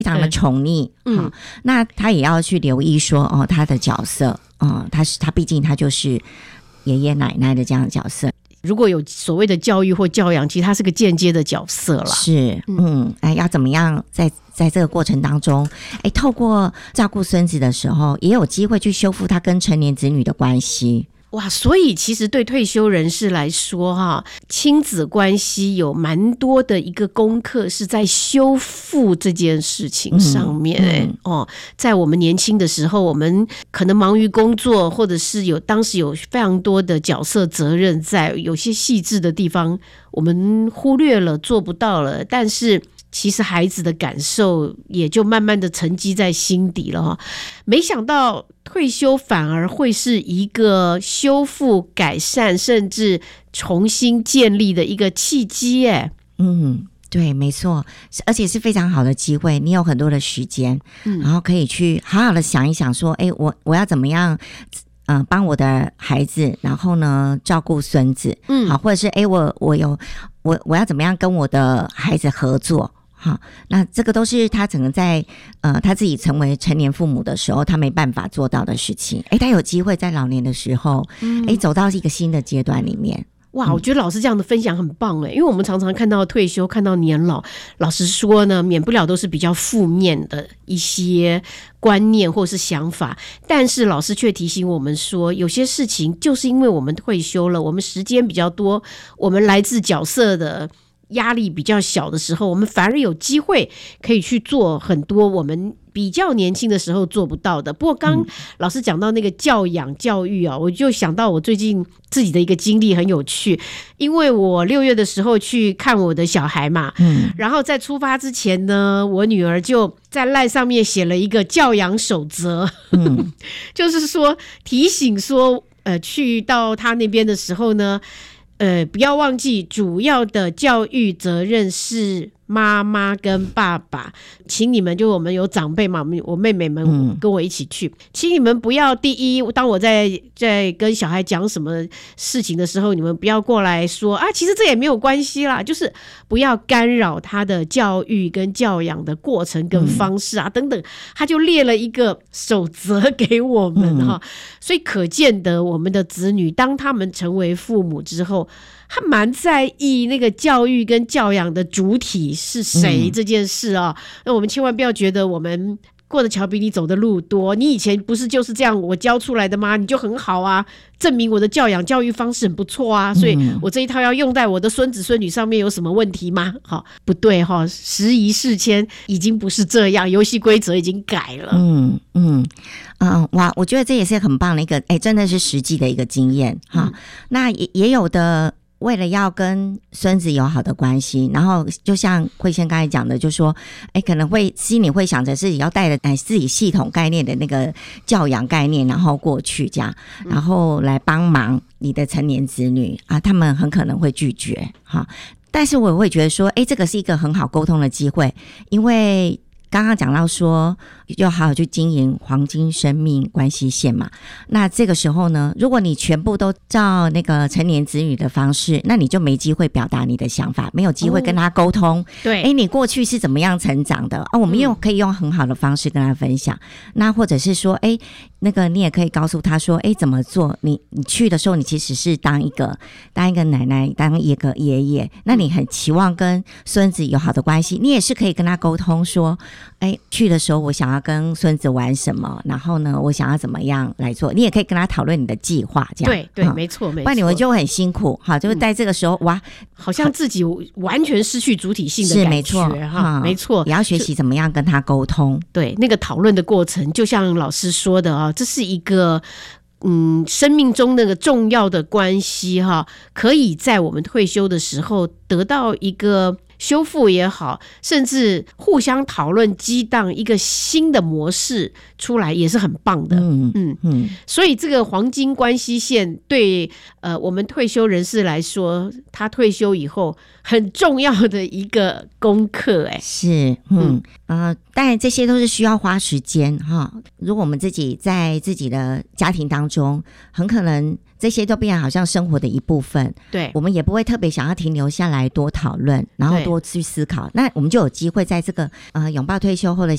非常的宠溺，那他也要去留意说他的角色，他毕竟他就是爷爷奶奶的这样的角色。 如果有所谓的教育或教养，其实它是个间接的角色啦。 是，要怎么样在这个过程当中，透过照顾孙子的时候，也有机会去修复他跟成年子女的关系。 哇，所以其实对退休人士来说亲子关系有蛮多的一个功课是在修复这件事情上面。在我们年轻的时候，我们可能忙于工作，或者是当时有非常多的角色责任在，有些细致的地方我们忽略了，做不到了，但是其实孩子的感受也就慢慢的沉积在心底了。没想到退休反而会是一个修复、改善甚至重新建立的一个契机耶。 对，没错，而且是非常好的机会，你有很多的时间，然后可以去好好的想一想说，我要怎么样帮我的孩子，然后呢照顾孙子，好，或者是我要怎么样跟我的孩子合作。好，那这个都是他整个在他自己成为成年父母的时候，他没办法做到的事情。他有机会在老年的时候，走到一个新的阶段里面。 哇，我觉得老师这样的分享很棒因为我们常常看到退休，看到年老，老实说呢，免不了都是比较负面的一些观念或是想法，但是老师却提醒我们说，有些事情就是因为我们退休了，我们时间比较多，我们来自角色的压力比较小的时候，我们反而有机会可以去做很多我们比较年轻的时候做不到的。不过刚老师讲到那个教养教育我就想到我最近自己的一个经历很有趣，因为我6月的时候去看我的小孩嘛，然后在出发之前呢，我女儿就在LINE上面写了一个教养守则，就是说提醒说去到她那边的时候呢，不要忘记主要的教育责任是妈妈跟爸爸，请你们我们有长辈嘛，我妹妹们跟我一起去，请你们不要第一，当我在跟小孩讲什么事情的时候，你们不要过来说其实这也没有关系啦，就是不要干扰他的教育跟教养的过程跟方式等等，他就列了一个守则给我们所以可见得我们的子女当他们成为父母之后，他蛮在意那个教育跟教养的主体是谁这件事那我们千万不要觉得我们过的桥比你走的路多，你以前不是就是这样我教出来的吗？你就很好证明我的教育方式很不错所以我这一套要用在我的孙子孙女上面有什么问题吗？不对时移世迁，已经不是这样，游戏规则已经改了。哇，我觉得这也是很棒的一个真的是实际的一个经验那也有的为了要跟孙子有好的关系，然后就像慧仙刚才讲的，就说可能会心里会想着自己要带着自己系统概念的那个教养概念，然后过去这样，然后来帮忙你的成年子女他们很可能会拒绝但是我会觉得说这个是一个很好沟通的机会，因为刚刚讲到说要好好去经营黄金生命关系线嘛，那这个时候呢，如果你全部都照那个成年子女的方式，那你就没机会表达你的想法，没有机会跟他沟通对你过去是怎么样成长的我们又可以用很好的方式跟他分享那或者是说那个你也可以告诉他说怎么做，你去的时候你其实是当一个奶奶，当一个爷爷，那你很期望跟孙子有好的关系，你也是可以跟他沟通说去的时候我想要跟孙子玩什么，然后呢我想要怎么样来做，你也可以跟他讨论你的计划这样对没错没错， 不然你们就很辛苦就是在这个时候哇好像自己完全失去主体性的感觉没错也要学习怎么样跟他沟通， 对那个讨论的过程，就像老师说的这是一个生命中那个重要的关系可以在我们退休的时候得到一个修复也好，甚至互相讨论激荡一个新的模式出来也是很棒的所以这个黄金关系线对我们退休人士来说，他退休以后很重要的一个功课是当然这些都是需要花时间如果我们自己在自己的家庭当中，很可能这些都变成好像生活的一部分， 对， 我们也不会特别想要停留下来多讨论，然后多去思考，那我们就有机会在这个拥抱退休后的